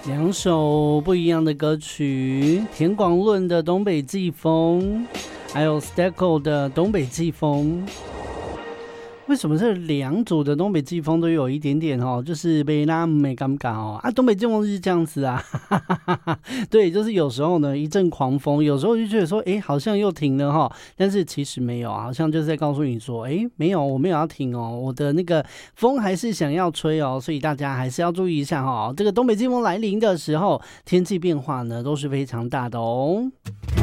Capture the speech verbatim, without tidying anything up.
两首不一样的歌曲，田广论的《东北季风》，还有 Stecco 的《东北季风》。为什么这两组的东北季风都有一点点哦，就是被拉没尴尬哦啊？东北季风是这样子啊，对，就是有时候呢一阵狂风，有时候就觉得说，哎，好像又停了哈，但是其实没有，好像就是在告诉你说，哎，没有，我没有要停哦，我的那个风还是想要吹哦，所以大家还是要注意一下哈，这个东北季风来临的时候，天气变化呢都是非常大的哦。